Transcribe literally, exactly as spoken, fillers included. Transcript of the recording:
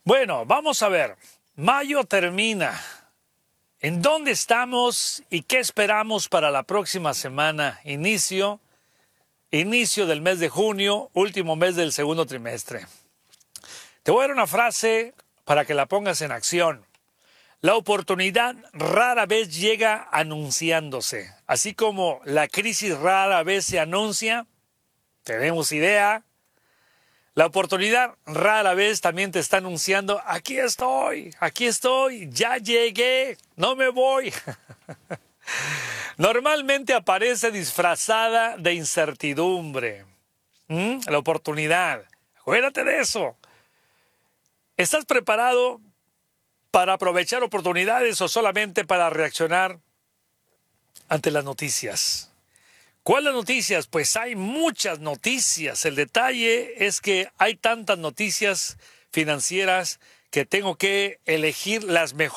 Bueno, vamos a ver. Mayo termina. ¿En dónde estamos y qué esperamos para la próxima semana? Inicio, inicio del mes de junio, último mes del segundo trimestre. Te voy a dar una frase para que la pongas en acción. La oportunidad rara vez llega anunciándose. Así como la crisis rara vez se anuncia, tenemos idea. La oportunidad rara vez también te está anunciando, aquí estoy, aquí estoy, ya llegué, no me voy. Normalmente aparece disfrazada de incertidumbre. ¿Mm? La oportunidad. Acuérdate de eso. ¿Estás preparado para aprovechar oportunidades o solamente para reaccionar ante las noticias? ¿Cuáles noticias? Pues hay muchas noticias. El detalle es que hay tantas noticias financieras que tengo que elegir las mejores.